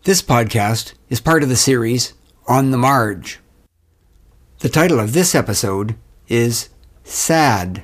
This podcast is part of the series On the Marge. The title of this episode is Sad.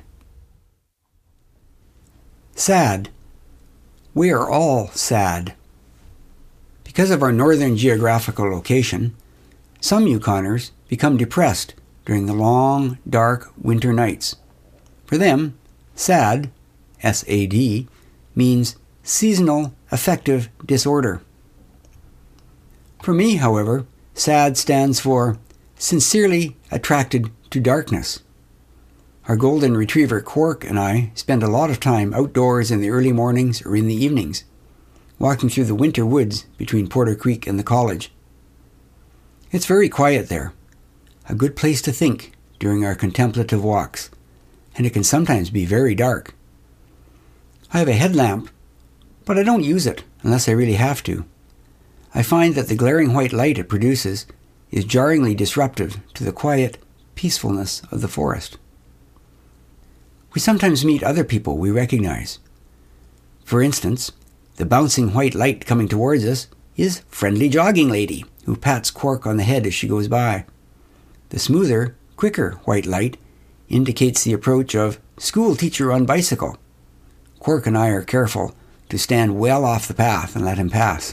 Sad. We are all sad. Because of our northern geographical location, some Yukoners become depressed during the long, dark winter nights. For them, SAD, S-A-D, means seasonal affective disorder. For me, however, SAD stands for Sincerely Attracted to Darkness. Our golden retriever Quark and I spend a lot of time outdoors in the early mornings or in the evenings, walking through the winter woods between Porter Creek and the college. It's very quiet there, a good place to think during our contemplative walks, and it can sometimes be very dark. I have a headlamp, but I don't use it unless I really have to. I find that the glaring white light it produces is jarringly disruptive to the quiet peacefulness of the forest. We sometimes meet other people we recognize. For instance, the bouncing white light coming towards us is Friendly Jogging Lady, who pats Quark on the head as she goes by. The smoother, quicker white light indicates the approach of School Teacher on Bicycle. Quark and I are careful to stand well off the path and let him pass.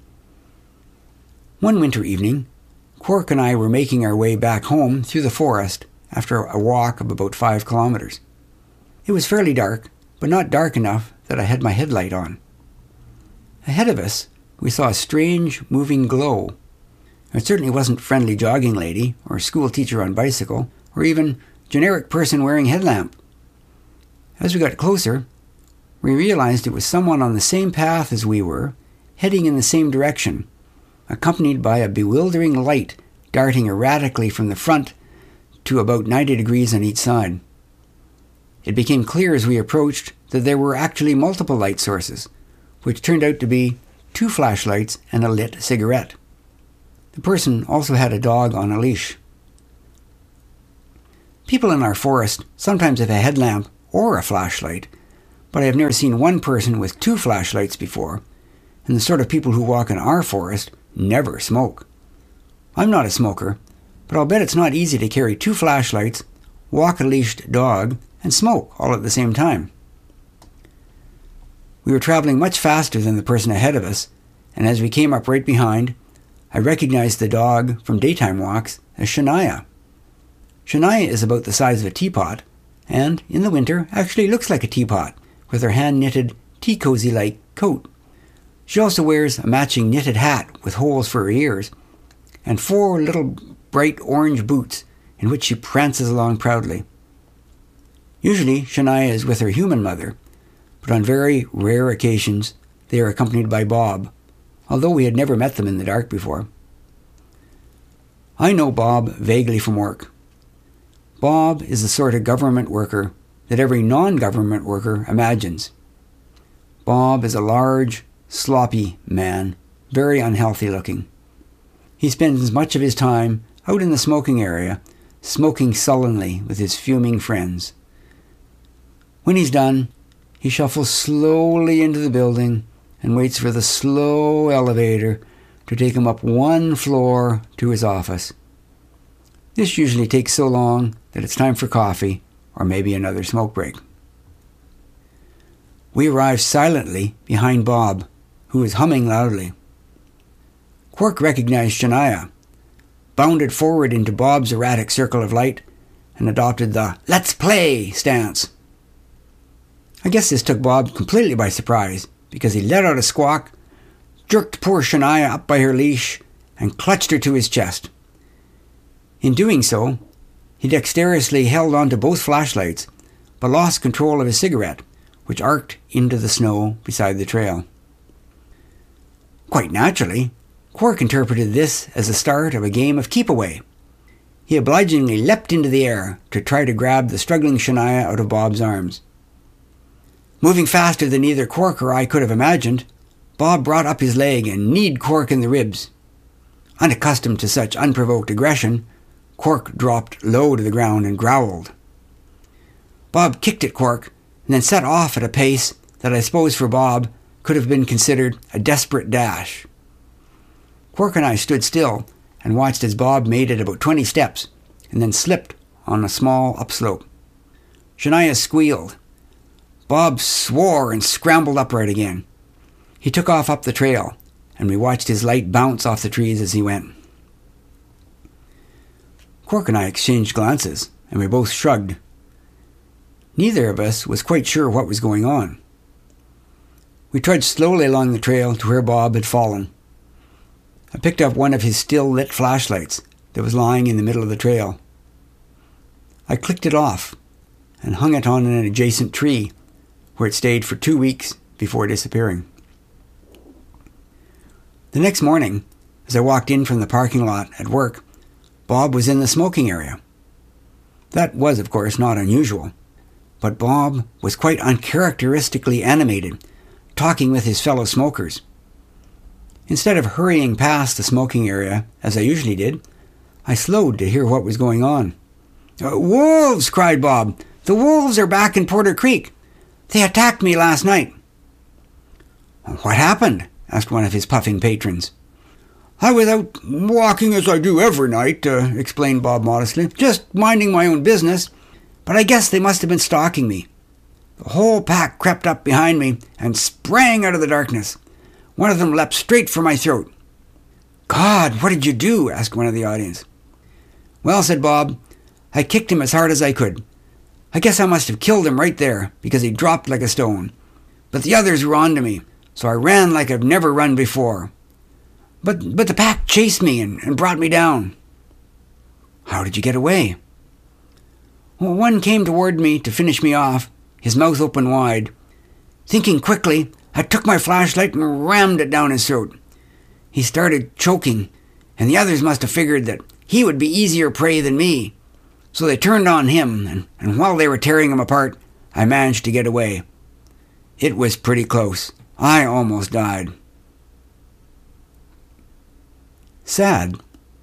One winter evening, Quark and I were making our way back home through the forest after a walk of about 5 kilometers. It was fairly dark, but not dark enough that I had my headlight on. Ahead of us, we saw a strange moving glow. It certainly wasn't Friendly Jogging Lady, or School Teacher on Bicycle, or even generic person wearing headlamp. As we got closer, we realized it was someone on the same path as we were, heading in the same direction, accompanied by a bewildering light darting erratically from the front to about 90 degrees on each side. It became clear as we approached that there were actually multiple light sources, which turned out to be 2 flashlights and a lit cigarette. The person also had a dog on a leash. People in our forest sometimes have a headlamp or a flashlight, but I have never seen one person with 2 flashlights before, and the sort of people who walk in our forest never smoke. I'm not a smoker, but I'll bet it's not easy to carry 2 flashlights, walk a leashed dog, and smoke all at the same time. We were traveling much faster than the person ahead of us, and as we came up right behind, I recognized the dog from daytime walks as Shania. Shania is about the size of a teapot, and in the winter actually looks like a teapot, with her hand-knitted, tea-cozy-like coat. She also wears a matching knitted hat with holes for her ears, and 4 little bright orange boots in which she prances along proudly. Usually Shania is with her human mother, but on very rare occasions they are accompanied by Bob, although we had never met them in the dark before. I know Bob vaguely from work. Bob is the sort of government worker that every non-government worker imagines. Bob is a large, sloppy man, very unhealthy looking. He spends much of his time out in the smoking area, smoking sullenly with his fuming friends. When he's done, he shuffles slowly into the building and waits for the slow elevator to take him up 1 floor to his office. This usually takes so long that it's time for coffee or maybe another smoke break. We arrive silently behind Bob, who is humming loudly. Quark recognized Shania, bounded forward into Bob's erratic circle of light, and adopted the "let's play" stance. I guess this took Bob completely by surprise, because he let out a squawk, jerked poor Shania up by her leash, and clutched her to his chest. In doing so, he dexterously held onto both flashlights, but lost control of his cigarette, which arced into the snow beside the trail. Quite naturally, Quark interpreted this as the start of a game of keep-away. He obligingly leapt into the air to try to grab the struggling Shania out of Bob's arms. Moving faster than either Quark or I could have imagined, Bob brought up his leg and kneed Quark in the ribs. Unaccustomed to such unprovoked aggression, Quark dropped low to the ground and growled. Bob kicked at Quark and then set off at a pace that I suppose for Bob could have been considered a desperate dash. Quark and I stood still and watched as Bob made it about 20 steps and then slipped on a small upslope. Shania squealed. Bob swore and scrambled upright again. He took off up the trail, and we watched his light bounce off the trees as he went. Quark and I exchanged glances, and we both shrugged. Neither of us was quite sure what was going on. We trudged slowly along the trail to where Bob had fallen. I picked up one of his still-lit flashlights that was lying in the middle of the trail. I clicked it off and hung it on an adjacent tree, where it stayed for 2 weeks before disappearing. The next morning, as I walked in from the parking lot at work, Bob was in the smoking area. That was, of course, not unusual, but Bob was quite uncharacteristically animated, talking with his fellow smokers. Instead of hurrying past the smoking area, as I usually did, I slowed to hear what was going on. "Wolves!" cried Bob. "The wolves are back in Porter Creek. They attacked me last night." "What happened?" asked one of his puffing patrons. "I was out walking as I do every night," explained Bob modestly. "Just minding my own business. But I guess they must have been stalking me. The whole pack crept up behind me and sprang out of the darkness. One of them leapt straight for my throat." "God, what did you do?" asked one of the audience. "Well," said Bob, "I kicked him as hard as I could. I guess I must have killed him right there, because he dropped like a stone. But the others were on to me, so I ran like I've never run before. But the pack chased me and brought me down." "How did you get away?" "Well, one came toward me to finish me off, his mouth open wide. Thinking quickly, I took my flashlight and rammed it down his throat. He started choking, and the others must have figured that he would be easier prey than me. So they turned on him, and while they were tearing him apart, I managed to get away. It was pretty close. I almost died." Sad.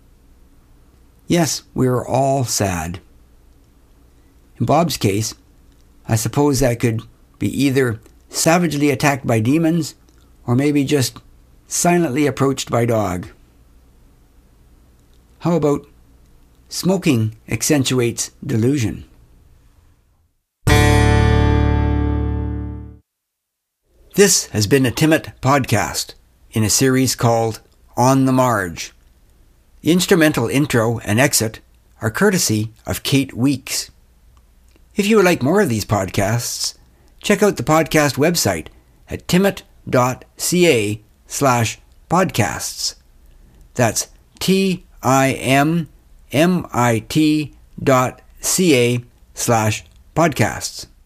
Yes, we were all sad. In Bob's case, I suppose that could be either savagely attacked by demons or maybe just silently approached by dog. How about smoking accentuates delusion? This has been a Timmit podcast in a series called On the Marge. The instrumental intro and exit are courtesy of Kate Weeks. If you would like more of these podcasts, check out the podcast website at timmit.ca/podcasts. That's TIMMIT.ca/podcasts.